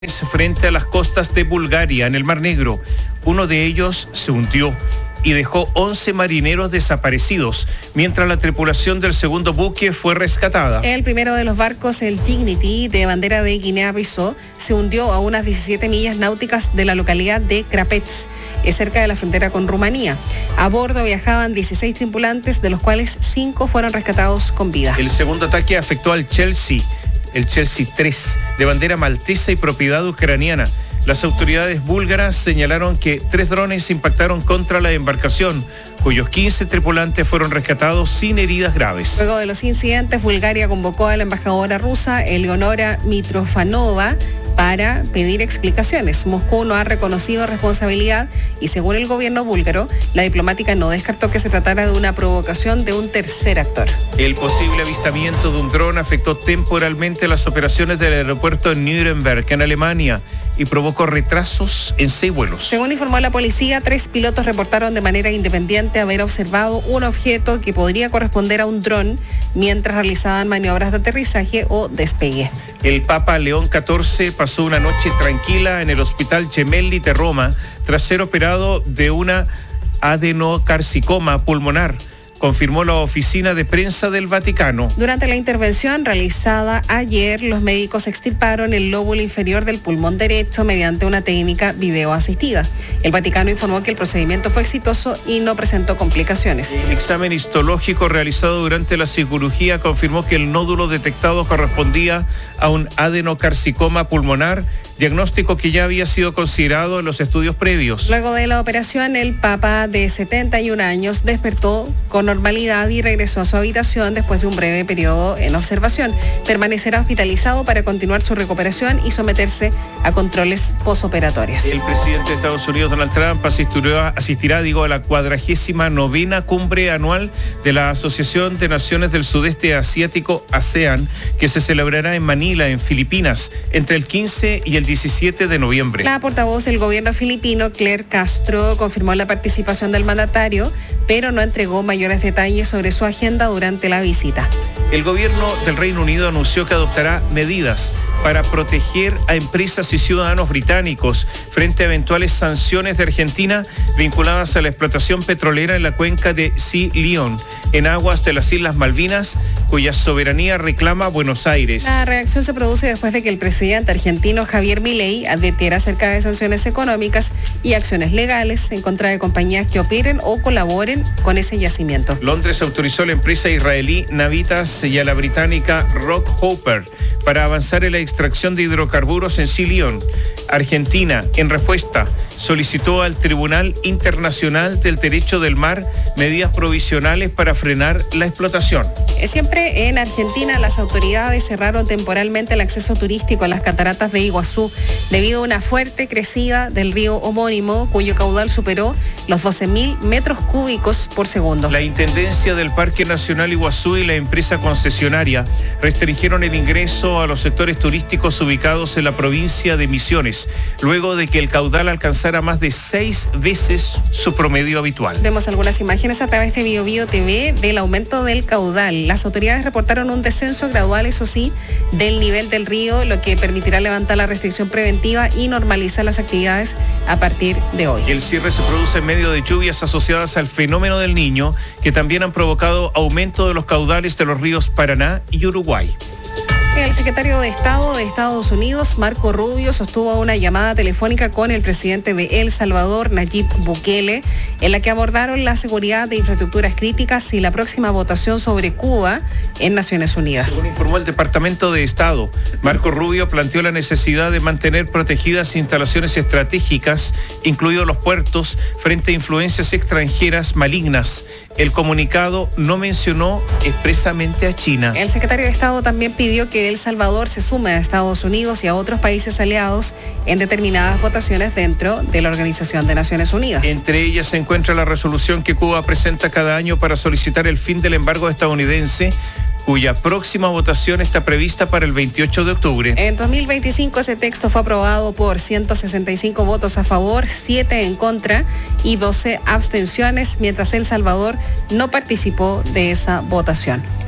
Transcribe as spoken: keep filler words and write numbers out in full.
frente a las costas de Bulgaria, en el Mar Negro. Uno de ellos se hundió y dejó once marineros desaparecidos, mientras la tripulación del segundo buque fue rescatada. El primero de los barcos, el Dignity, de bandera de Guinea-Bissau, se hundió a unas diecisiete millas náuticas de la localidad de Crapets, cerca de la frontera con Rumanía. A bordo viajaban dieciséis tripulantes, de los cuales cinco fueron rescatados con vida. El segundo ataque afectó al Chelsea, el Chelsea tres, de bandera maltesa y propiedad ucraniana. Las autoridades búlgaras señalaron que tres drones impactaron contra la embarcación, cuyos quince tripulantes fueron rescatados sin heridas graves. Luego de los incidentes, Bulgaria convocó a la embajadora rusa, Eleonora Mitrofanova, para pedir explicaciones. Moscú no ha reconocido responsabilidad y, según el gobierno búlgaro, la diplomática no descartó que se tratara de una provocación de un tercer actor. El posible avistamiento de un dron afectó temporalmente las operaciones del aeropuerto en Nuremberg, en Alemania, y provocó retrasos en seis vuelos. Según informó la policía, tres pilotos reportaron de manera independiente haber observado un objeto que podría corresponder a un dron mientras realizaban maniobras de aterrizaje o despegue. El Papa León catorce pasó una noche tranquila en el Hospital Gemelli de Roma tras ser operado de una adenocarcinoma pulmonar, confirmó la oficina de prensa del Vaticano. Durante la intervención realizada ayer, los médicos extirparon el lóbulo inferior del pulmón derecho mediante una técnica videoasistida. El Vaticano informó que el procedimiento fue exitoso y no presentó complicaciones. El examen histológico realizado durante la cirugía confirmó que el nódulo detectado correspondía a un adenocarcinoma pulmonar, diagnóstico que ya había sido considerado en los estudios previos. Luego de la operación, el Papa de setenta y un años despertó con normalidad y regresó a su habitación después de un breve periodo en observación. Permanecerá hospitalizado para continuar su recuperación y someterse a controles posoperatorios. El presidente de Estados Unidos, Donald Trump, asistirá, asistirá digo, a la cuadragésima novena cumbre anual de la Asociación de Naciones del Sudeste Asiático, ASEAN, que se celebrará en Manila, en Filipinas, entre el quince y el diecisiete de noviembre. La portavoz del gobierno filipino, Claire Castro, confirmó la participación del mandatario, pero no entregó mayores detalles sobre su agenda durante la visita. El gobierno del Reino Unido anunció que adoptará medidas para proteger a empresas y ciudadanos británicos frente a eventuales sanciones de Argentina vinculadas a la explotación petrolera en la cuenca de Sea León, en aguas de las Islas Malvinas, cuya soberanía reclama Buenos Aires. La reacción se produce después de que el presidente argentino Javier Milei advirtiera acerca de sanciones económicas y acciones legales en contra de compañías que operen o colaboren con ese yacimiento. Londres autorizó a la empresa israelí Navitas y a la británica Rockhopper para avanzar en la extracción de hidrocarburos en Sea León. Argentina, en respuesta, solicitó al Tribunal Internacional del Derecho del Mar medidas provisionales para frenar la explotación. Siempre en Argentina, las autoridades cerraron temporalmente el acceso turístico a las cataratas de Iguazú debido a una fuerte crecida del río homónimo, cuyo caudal superó los doce mil metros cúbicos por segundo. La Intendencia del Parque Nacional Iguazú y la empresa concesionaria restringieron el ingreso a los sectores turísticos ubicados en la provincia de Misiones, luego de que el caudal alcanzara más de seis veces su promedio habitual. Vemos algunas imágenes a través de Bio Bio T V del aumento del caudal. Las autoridades reportaron un descenso gradual, eso sí, del nivel del río, lo que permitirá levantar la restricción preventiva y normalizar las actividades a partir de hoy. El cierre se produce en medio de lluvias asociadas al fenómeno del Niño, que también han provocado aumento de los caudales de los ríos Paraná y Uruguay. El secretario de Estado de Estados Unidos, Marco Rubio, sostuvo una llamada telefónica con el presidente de El Salvador, Nayib Bukele, en la que abordaron la seguridad de infraestructuras críticas y la próxima votación sobre Cuba en Naciones Unidas. Según informó el Departamento de Estado, Marco Rubio planteó la necesidad de mantener protegidas instalaciones estratégicas, incluidos los puertos, frente a influencias extranjeras malignas. El comunicado no mencionó expresamente a China. El secretario de Estado también pidió que El Salvador se sume a Estados Unidos y a otros países aliados en determinadas votaciones dentro de la Organización de Naciones Unidas. Entre ellas se encuentra la resolución que Cuba presenta cada año para solicitar el fin del embargo estadounidense, cuya próxima votación está prevista para el veintiocho de octubre. En dos mil veinticinco ese texto fue aprobado por ciento sesenta y cinco votos a favor, siete en contra y doce abstenciones, mientras El Salvador no participó de esa votación.